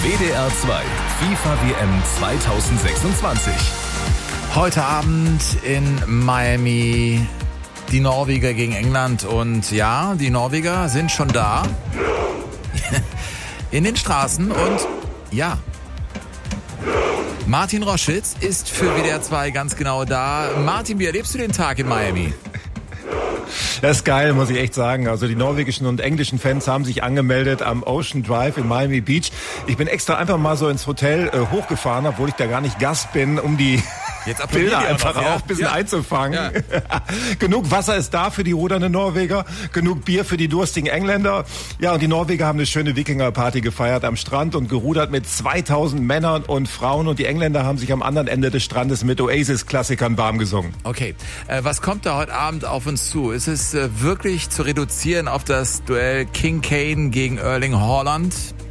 WDR 2 FIFA WM 2026. Heute Abend in Miami die Norweger gegen England. Und ja, die Norweger sind schon da in den Straßen. Und ja, Martin Roschitz ist für WDR 2 ganz genau da. Martin, wie erlebst du den Tag in Miami? Das ist geil, muss ich echt sagen. Also die norwegischen und englischen Fans haben sich angemeldet am Ocean Drive in Miami Beach. Ich bin extra einfach mal so ins Hotel hochgefahren, obwohl ich da gar nicht Gast bin, um die Bilder einfach noch, auch ein bisschen einzufangen. Ja. Genug Wasser ist da für die rudernden Norweger, genug Bier für die durstigen Engländer. Ja, und die Norweger haben eine schöne Wikingerparty gefeiert am Strand und gerudert mit 2000 Männern und Frauen. Und die Engländer haben sich am anderen Ende des Strandes mit Oasis-Klassikern warm gesungen. Okay, was kommt da heute Abend auf uns zu? Ist es wirklich zu reduzieren auf das Duell King Kane gegen Erling Haaland?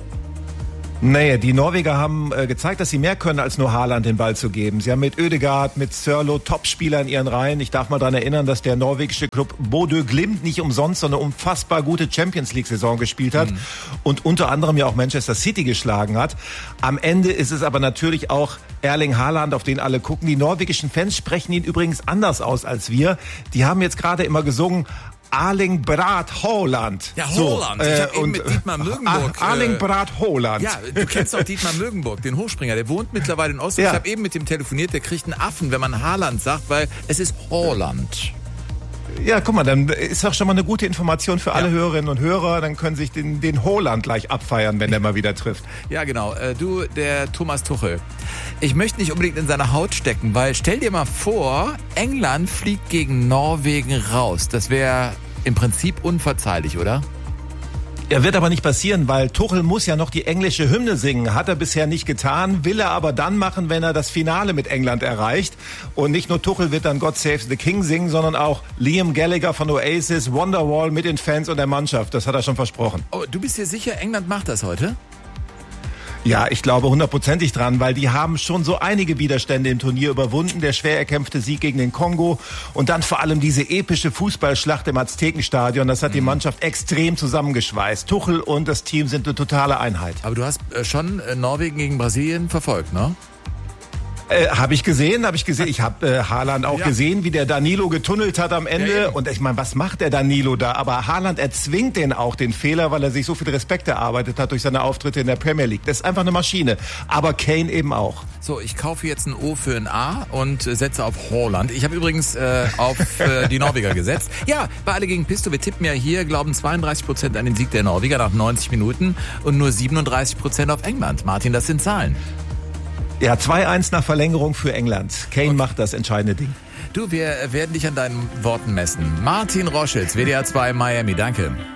Nee, die Norweger haben gezeigt, dass sie mehr können, als nur Haaland den Ball zu geben. Sie haben mit Ødegaard, mit Sørloth Topspieler in ihren Reihen. Ich darf mal daran erinnern, dass der norwegische Club Bodø Glimt nicht umsonst so eine unfassbar gute Champions-League-Saison gespielt hat und unter anderem ja auch Manchester City geschlagen hat. Am Ende ist es aber natürlich auch Erling Haaland, auf den alle gucken. Die norwegischen Fans sprechen ihn übrigens anders aus als wir. Die haben jetzt gerade immer gesungen, Erling Braut Haaland. Ja, Haaland. Ich habe eben mit Dietmar Mögenburg. Erling Braut Haaland. Ja, du kennst doch Dietmar Mögenburg, den Hochspringer. Der wohnt mittlerweile in Oslo. Ja. Ich habe eben mit dem telefoniert. Der kriegt einen Affen, wenn man Haaland sagt, weil es ist Haaland. Ja, guck mal, dann ist doch schon mal eine gute Information für alle Hörerinnen und Hörer. Dann können sich den Haaland gleich abfeiern, wenn der mal wieder trifft. Ja, genau. Du, der Thomas Tuchel. Ich möchte nicht unbedingt in seine Haut stecken, weil stell dir mal vor, England fliegt gegen Norwegen raus. Das wäre im Prinzip unverzeihlich, oder? Er wird aber nicht passieren, weil Tuchel muss ja noch die englische Hymne singen. Hat er bisher nicht getan, will er aber dann machen, wenn er das Finale mit England erreicht. Und nicht nur Tuchel wird dann God Save the King singen, sondern auch Liam Gallagher von Oasis, Wonderwall mit den Fans und der Mannschaft. Das hat er schon versprochen. Oh, du bist dir sicher, England macht das heute? Ja, ich glaube 100%ig dran, weil die haben schon so einige Widerstände im Turnier überwunden. Der schwer erkämpfte Sieg gegen den Kongo und dann vor allem diese epische Fußballschlacht im Aztekenstadion. Das hat die Mannschaft extrem zusammengeschweißt. Tuchel und das Team sind eine totale Einheit. Aber du hast schon Norwegen gegen Brasilien verfolgt, ne? Habe ich gesehen. Ich habe Haaland auch gesehen, wie der Danilo getunnelt hat am Ende. Ja, und ich meine, was macht der Danilo da? Aber Haaland erzwingt den auch, den Fehler, weil er sich so viel Respekt erarbeitet hat durch seine Auftritte in der Premier League. Das ist einfach eine Maschine. Aber Kane eben auch. So, ich kaufe jetzt ein O für ein A und setze auf Haaland. Ich habe übrigens auf die Norweger gesetzt. Ja, bei Alle gegen Pisto, wir tippen ja hier, glauben 32% an den Sieg der Norweger nach 90 Minuten und nur 37% auf England. Martin, das sind Zahlen. Ja, 2-1 nach Verlängerung für England. Kane macht das entscheidende Ding. Du, wir werden dich an deinen Worten messen. Martin Roschitz, WDR 2 Miami, danke.